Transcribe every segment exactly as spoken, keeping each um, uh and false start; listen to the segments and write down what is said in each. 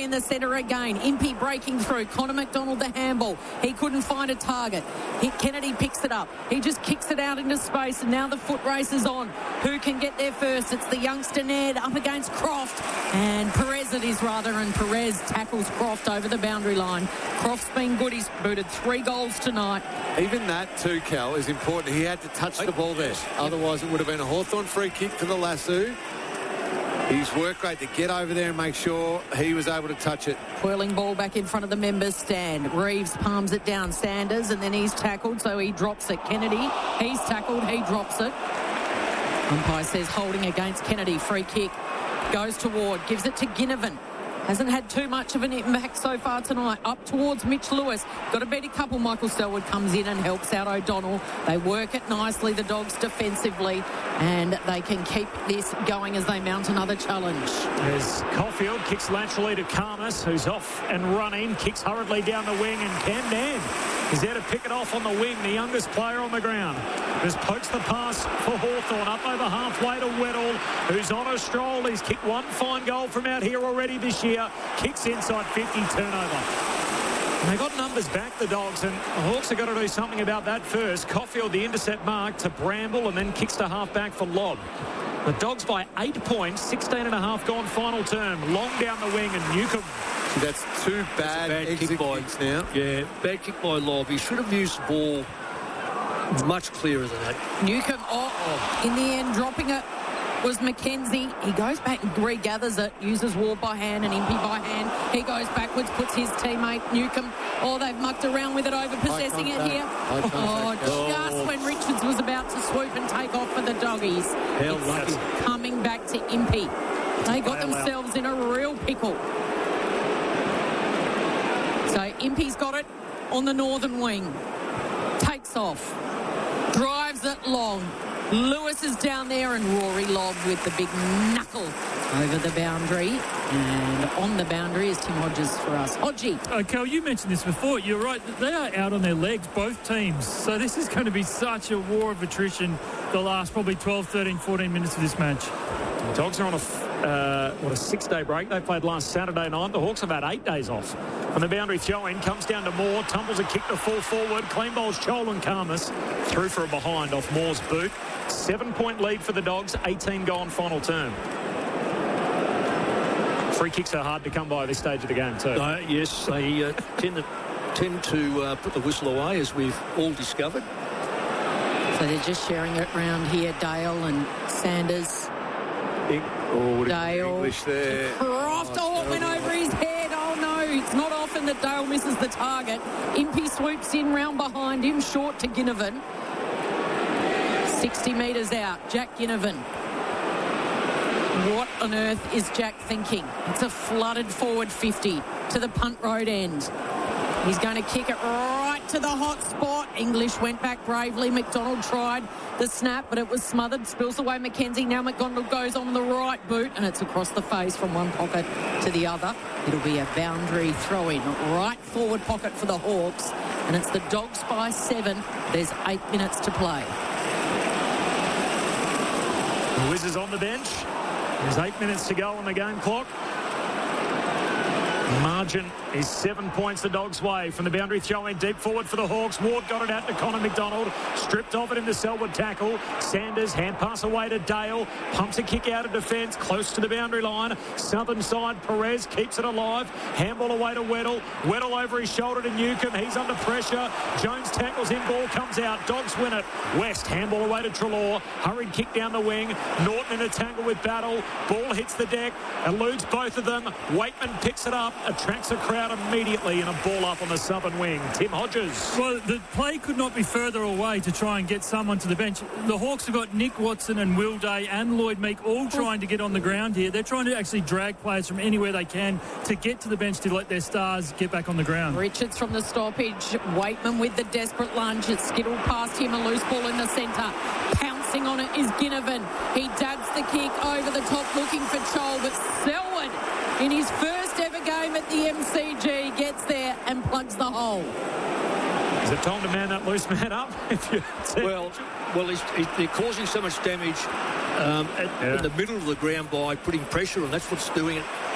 in the centre again. Impey breaking through. Connor McDonald the handball. He couldn't find a target. He, Kennedy picks it up. He just kicks it out into space, and now the foot race is on. Who can get there first? It's the youngster Ned up against Croft. And Perez it is rather, and Perez tackles Croft over the boundary line. Croft's been good. He's booted three goals tonight. Even that too, Cal, is important. He had to touch the ball there. Otherwise it would have been a Hawthorn free kick to the Lasso. He's worked great to get over there and make sure he was able to touch it. Whirling ball back in front of the members' stand. Reeves palms it down. Sanders, and then he's tackled, so he drops it. Kennedy, he's tackled, he drops it. Umpire says holding against Kennedy. Free kick. Goes to Ward. Gives it to Ginnivan. Hasn't had too much of an impact so far tonight. Up towards Mitch Lewis. Got a better couple. Michael Selwood comes in and helps out O'Donnell. They work it nicely, the Dogs, defensively, and they can keep this going as they mount another challenge. There's Caulfield, kicks laterally to Karmas, who's off and running, kicks hurriedly down the wing, and Cam Dan is there to pick it off on the wing, the youngest player on the ground. Just pokes the pass for Hawthorn up over halfway to Weddle, who's on a stroll. He's kicked one fine goal from out here already this year. Kicks inside fifty, turnover. And they got numbers back, the Dogs, and the Hawks have got to do something about that first. Caulfield, the intercept mark to Bramble, and then kicks to half-back for Lobb. The Dogs by eight points, sixteen and a half gone final term. Long down the wing, and Newcomb. See, that's two bad, bad exit kick by, kicks now. Yeah, bad kick by Lobb. He should have used the ball much clearer than that. Newcomb, oh, in the end, dropping it was Mackenzie. He goes back and regathers it, uses Ward by hand and Impey by hand. He goes backwards, puts his teammate Newcomb. Oh, they've mucked around with it, over possessing it here. Oh, just oh. when Richards was about to swoop and take off for the Doggies. How lucky. Coming back to Impey. They got themselves in a real pickle. So Impey's got it on the northern wing. Takes off. Drives it long. Lewis is down there, and Rory Lobb with the big knuckle over the boundary. And on the boundary is Tim Hodges for us. Hodgie. Oh, Cal, you mentioned this before. You're right. They are out on their legs, both teams. So this is going to be such a war of attrition the last probably twelve, thirteen, fourteen minutes of this match. The Dogs are on a, uh, what, a six-day break. They played last Saturday night. The Hawks have had eight days off. From the boundary throw-in, comes down to Moore, tumbles a kick to full forward. Clean bowls Chol and Karmas. Through for a behind off Moore's boot. Seven-point lead for the Dogs, eighteen gone final term. Free kicks are hard to come by at this stage of the game too. Uh, yes, they uh, tend to, tend to uh, put the whistle away, as we've all discovered. So they're just sharing it around here. Dale and Sanders. Oh, Dale. English there. Croft, oh, it went over his head. Oh, no, it's not often that Dale misses the target. Impey swoops in round behind him, short to Ginnivan. sixty metres out, Jack Ginnivan. What on earth is Jack thinking? It's a flooded forward fifty to the punt road end. He's going to kick it right to the hot spot. English went back bravely. McDonald tried the snap, but it was smothered. Spills away Mackenzie. Now McDonald goes on the right boot, and it's across the face from one pocket to the other. It'll be a boundary throw-in. Right forward pocket for the Hawks, and it's the Dogs by seven. There's eight minutes to play. The Wiz is on the bench. There's eight minutes to go on the game clock. Margin is seven points the Dogs' way. From the boundary throw-in deep forward for the Hawks. Ward got it out to Connor McDonald. Stripped off it in the Selwood tackle. Sanders, hand pass away to Dale. Pumps a kick out of defence, close to the boundary line. Southern side, Perez keeps it alive. Handball away to Weddle. Weddle over his shoulder to Newcomb. He's under pressure. Jones tackles in, ball comes out. Dogs win it. West, handball away to Treloar. Hurried kick down the wing. Norton in a tangle with Battle. Ball hits the deck. Eludes both of them. Waitman picks it up. Attracts a crowd immediately, and a ball up on the southern wing. Tim Hodges. Well, the play could not be further away to try and get someone to the bench. The Hawks have got Nick Watson and Will Day and Lloyd Meek all trying to get on the ground here. They're trying to actually drag players from anywhere they can to get to the bench to let their stars get back on the ground. Richards from the stoppage. Waitman with the desperate lunge. It's skittled past him. A loose ball in the centre. Pouncing on it is Ginnivan. He dabs the kick over the top looking for Chol, but Selwood in his first ever game at the M C G gets there and plugs the hole. Is it time to man that loose man up? well, well, he's, he's, they're causing so much damage um, at, yeah. in the middle of the ground by putting pressure, and that's what's doing it.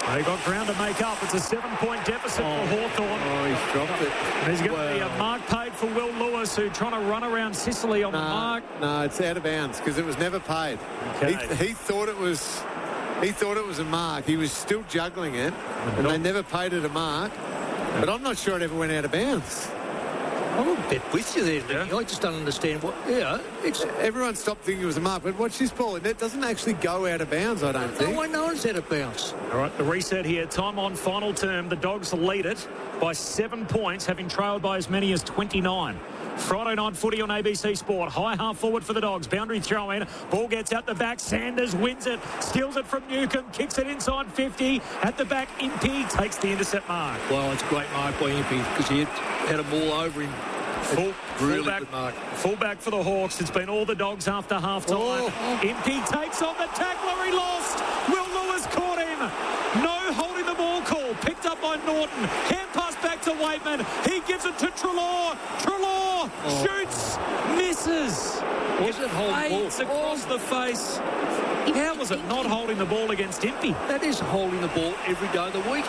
They got ground to make up. It's a seven-point deficit Oh. for Hawthorn. Oh, he's dropped it. There's going to be Wow. a mark paid for Will Lewis, who trying to run around Sicily on the No, mark. no, it's out of bounds because it was never paid. Okay. He, he thought it was. He thought it was a mark. He was still juggling it, and they never paid it a mark. But I'm not sure it ever went out of bounds. I'm a bit with you there, Lee. Yeah. I just don't understand what. Yeah, it's. Everyone stopped thinking it was a mark, but watch this ball. It doesn't actually go out of bounds, I don't think. No one knows how to bounce. All right, the reset here. Time on final term. The Dogs lead it by seven points, having trailed by as many as twenty-nine. Friday night footy on A B C Sport. High half forward for the Dogs. Boundary throw in. Ball gets out the back. Sanders wins it. Steals it from Newcomb. Kicks it inside fifty. At the back, Impey takes the intercept mark. Well, it's a great mark by Impey because he had, had them all over him. Full, Really fullback, good mark. fullback for the Hawks. It's been all the Dogs after half time. Oh. Impey takes on the tackler. He lost. Will Lewis caught him. No holding the ball call. Picked up by Norton. Hand pass back to Waitman. He gives it to Treloar. Treloar Oh. shoots. Misses. Was it holding Fades ball? across the face. How was it not holding the ball against Impey? That is holding the ball every day of the week.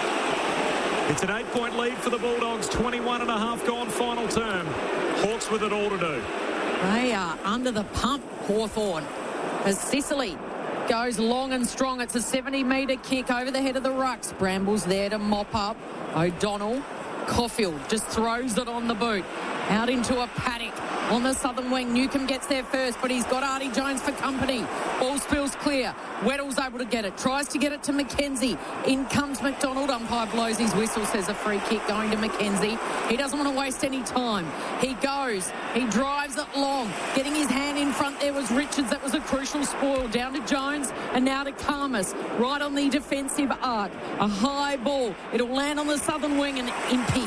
It's an eight-point lead for the Bulldogs. twenty-one and a half gone final term. Hawks with it all to do. They are under the pump, Hawthorn. As Sicily goes long and strong. It's a seventy metre kick over the head of the rucks. Brambles there to mop up. O'Donnell. Caulfield just throws it on the boot. Out into a paddock on the southern wing. Newcomb gets there first, but he's got Artie Jones for company. Ball spills clear. Weddle's able to get it. Tries to get it to McKenzie. In comes McDonald. Umpire blows his whistle, says a free kick going to McKenzie. He doesn't want to waste any time. He goes. He drives it long. Getting his hand in front there was Richards. That was a crucial spoil. Down to Jones and now to Karmas. Right on the defensive arc. A high ball. It'll land on the southern wing and Impey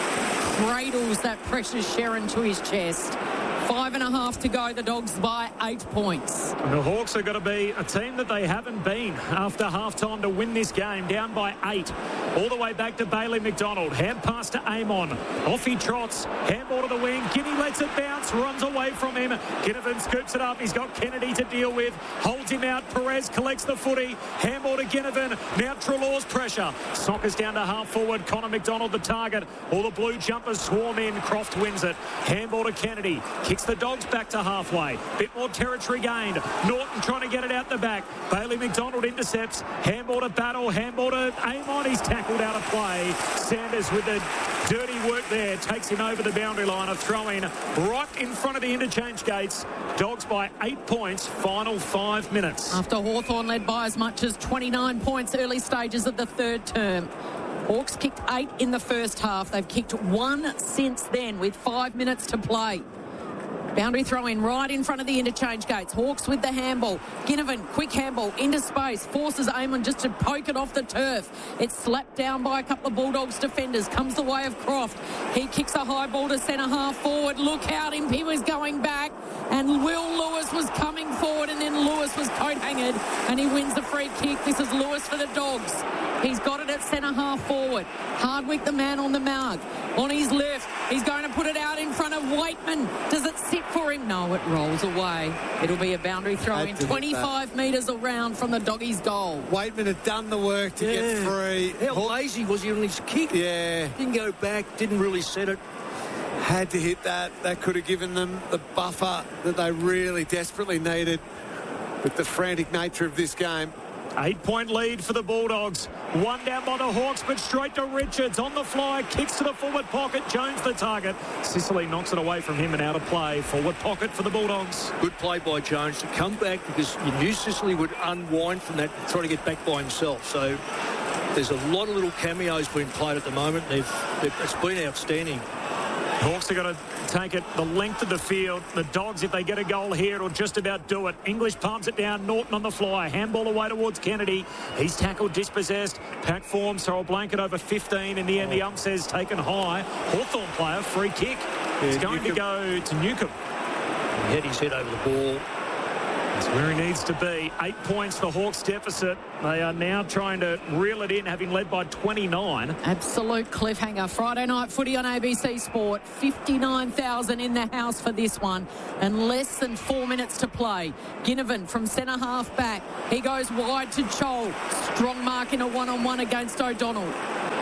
cradles that precious Sharon to his chest. Five and a half to go. The Dogs by eight points. And the Hawks are going to be a team that they haven't been after half-time to win this game. Down by eight. All the way back to Bailey McDonald. Hand pass to Amon. Off he trots. Handball to the wing. Guinea lets it bounce. Runs away from him. Ginnivan scoops it up. He's got Kennedy to deal with. Holds him out. Perez collects the footy. Handball to Ginnivan. Now Treloar's pressure. Sockers down to half forward. Connor McDonald the target. All the blue jumpers swarm in. Croft wins it. Handball to Kennedy. Kicks the Dogs back to halfway. Bit more territory gained. Norton trying to get it out the back. Bailey McDonald intercepts. Handball to Battle. Handball to Amon. He's tackled out of play. Sanders with the dirty work there. Takes him over the boundary line. A throw in right in front of the interchange gates. Dogs by eight points. Final five minutes. After Hawthorn led by as much as twenty-nine points early stages of the third term. Hawks kicked eight in the first half. They've kicked one since then with five minutes to play. Boundary throw in right in front of the interchange gates. Hawks with the handball. Ginnivan, quick handball into space. Forces Amon just to poke it off the turf. It's slapped down by a couple of Bulldogs defenders. Comes the way of Croft. He kicks a high ball to centre half forward. Look out, Impey was going back. And Will Lewis was coming forward. And then Lewis was coat-hangered. And he wins the free kick. This is Lewis for the Dogs. He's got it at centre half forward. Hardwick, the man on the mark. On his left, he's going to put it out in front of Waitman. Does it sit for him? No, it rolls away. It'll be a boundary throw in twenty-five metres around from the Doggies' goal. Waitman had done the work to Yeah. get free. How Haw- lazy was he on his kick? Yeah, Didn't go back, didn't really set it. had to hit that. That could have given them the buffer that they really desperately needed with the frantic nature of this game. Eight-point lead for the Bulldogs. One down by the Hawks, but straight to Richards. On the fly, kicks to the forward pocket. Jones the target. Sicily knocks it away from him and out of play. Forward pocket for the Bulldogs. Good play by Jones to come back because you knew Sicily would unwind from that and try to get back by himself. So there's a lot of little cameos being played at the moment. They've, they've, it's been outstanding. Hawks are going to take it the length of the field. The Dogs, if they get a goal here, it'll just about do it. English palms it down. Norton on the fly. Handball away towards Kennedy. He's tackled, dispossessed. Pack form, so a blanket over fifteen. In the end, the ump says taken high. Hawthorn player, free kick. It's going to go to Newcomb. He had his head over the ball. That's where he needs to be. Eight points, the Hawks deficit. They are now trying to reel it in, having led by twenty-nine. Absolute cliffhanger. Friday night footy on A B C Sport. fifty-nine thousand in the house for this one. And less than four minutes to play. Ginnivan from centre half back. He goes wide to Chol. Strong mark in a one-on-one against O'Donnell.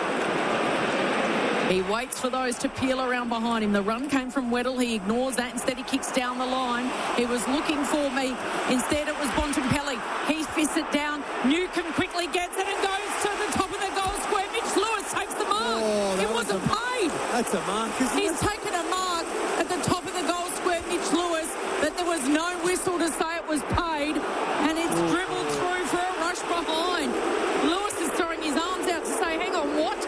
He waits for those to peel around behind him. The run came from Weddle. He ignores that. Instead, he kicks down the line. He was looking for me. Instead, it was Bontempelli. He fists it down. Newcomb quickly gets it and goes to the top of the goal square. Mitch Lewis takes the mark. Oh, it wasn't a, paid. That's a mark, isn't He's it? taken a mark at the top of the goal square, Mitch Lewis, that there was no whistle to say it was paid. And it's oh. dribbled through for a rush behind. Lewis is throwing his arms out to say, hang on, what?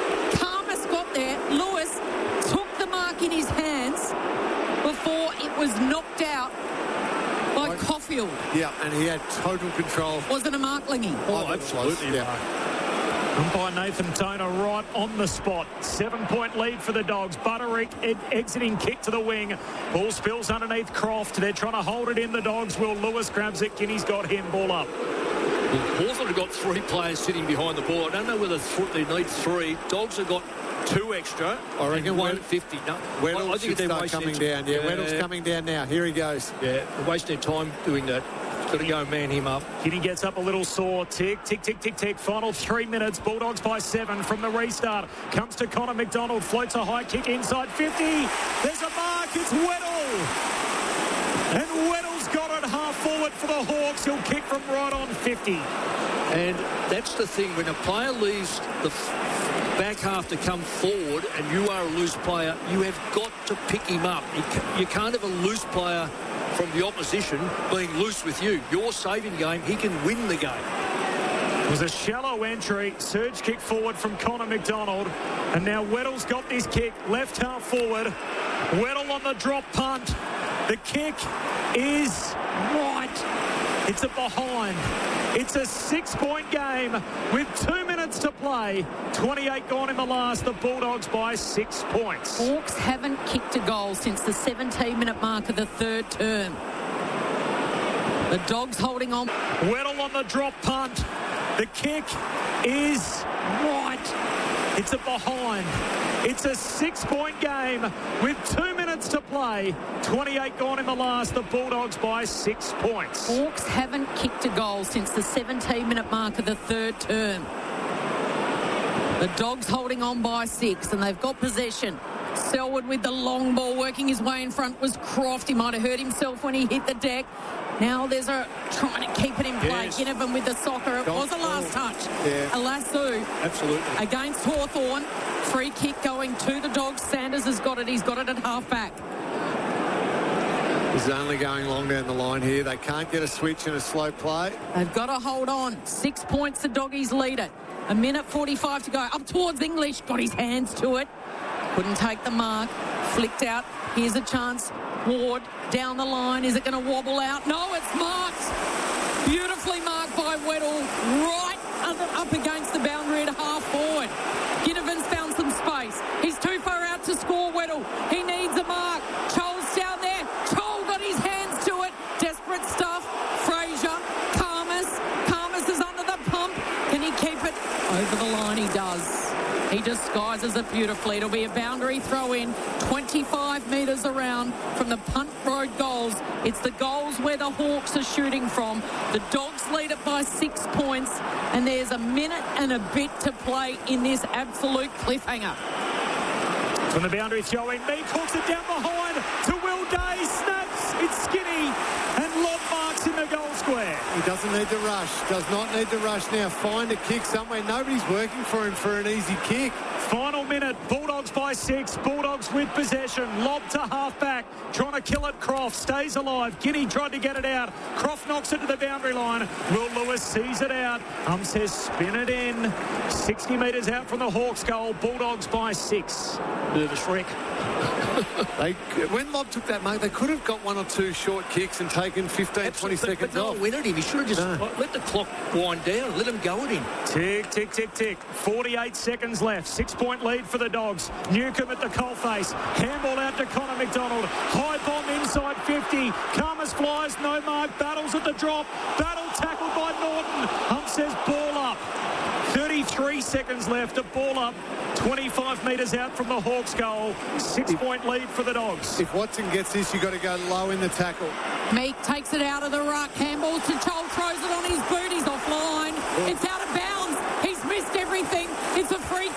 Got there. Lewis took the mark in his hands before it was knocked out by like, Caulfield. Yeah, and he had total control. Wasn't a mark, Lingy? Oh, oh absolutely. Yeah. And by Nathan Toner right on the spot. Seven-point lead for the Dogs. Butterick ed- exiting kick to the wing. Ball spills underneath Croft. They're trying to hold it in, the Dogs. Will Lewis grabs it. Kinney's got him. Ball up. Hawthorn have got three players sitting behind the ball. I don't know whether th- they need three. Dogs have got two extra. I reckon one fifty. No, Weddle I think should they're start wasting coming t- down. Yeah, yeah, Weddle's coming down now. Here he goes. Yeah, they're wasting their time doing that. Got to go and man him up. Kinney gets up a little sore. Tick, tick, tick, tick, tick. Final three minutes. Bulldogs by seven from the restart. Comes to Connor McDonald. Floats a high kick inside fifty. There's a mark. It's Weddle. And Weddle's got it half forward for the Hawks. He'll kick from right on fifty. And that's the thing. When a player leaves the back half to come forward and you are a loose player, you have got to pick him up. You can't have a loose player from the opposition being loose with you. You're saving the game. He can win the game. It was a shallow entry. Surge kick forward from Connor McDonald. And now Weddle's got this kick. Left half forward. Weddle on the drop punt. The kick is right. It's a behind. It's a six-point game with two minutes to play. twenty-eight gone in the last. The Bulldogs by six points. Hawks haven't kicked a goal since the seventeen-minute mark of the third term. The Dogs holding on. Weddle on the drop punt. The kick is right. It's a behind. It's a six-point game with two minutes to play. twenty-eight gone in the last. The Bulldogs by six points. Hawks haven't kicked a goal since the seventeen-minute mark of the third term. The Dogs holding on by six, and they've got possession. Selwood with the long ball, working his way in front was Croft. He might have hurt himself when he hit the deck. Now there's a trying to keep it in play. Yes. Ginnivan with the soccer. It Don't was a last fall. touch. Yeah. A lasso. Absolutely. Against Hawthorn. Free kick going to the Dogs. Sanders has got it. He's got it at half back. He's only going long down the line here. They can't get a switch in a slow play. They've got to hold on. Six points, the Doggies lead it. A minute forty-five to go. Up towards English. Got his hands to it. Couldn't take the mark. Flicked out. Here's a chance. Ward down the line. Is it going to wobble out? No, it's marked. Beautifully marked by Weddle. Right up against the boundary at half forward. Ginnivan's found some space. He's too far out to score, Weddle. He needs a mark. Chol's down there. Chol got his hands to it. Desperate stuff. Fraser. Karmas. Karmas is under the pump. Can he keep it? Over the line he does. He disguises it beautifully. It'll be a boundary throw in, twenty-five metres around from the Punt Road goals. It's the goals where the Hawks are shooting from. The Dogs lead it by six points, and there's a minute and a bit to play in this absolute cliffhanger. From the boundary throw in, Meek hooks it down behind to Will Day, snaps, it's skinny, and Lobb marks in the goal square. He doesn't need to rush. Does not need to rush now. Find a kick somewhere. Nobody's working for him for an easy kick. Final minute, Bulldogs by six. Bulldogs with possession. Lob to half-back. Trying to kill it, Croft. Stays alive. Guinea tried to get it out. Croft knocks it to the boundary line. Will Lewis sees it out. Um says spin it in. sixty metres out from the Hawks goal. Bulldogs by six. Nervous wreck. they, when Lobb took that mark, they could have got one or two short kicks and taken fifteen, twenty Absolutely, seconds but, but off. no, went at him. He should have just No. let the clock wind down. Let him go at him. Tick, tick, tick, tick. forty-eight seconds left. Six-point lead for the Dogs. Newcombe at the coalface. Handball out to Connor McDonald. High bomb inside fifty. Karmas flies. No mark. Battles at the drop. Battle tackled by Norton. Hump says ball up. thirty-three seconds left. A ball up. twenty-five metres out from the Hawks goal. Six-point lead for the Dogs. If Watson gets this, you've got to go low in the tackle. Meek takes it out of the ruck. Handball to Chol, throws it on his boot. He's offline. It's out of bounds. He's missed everything. It's a free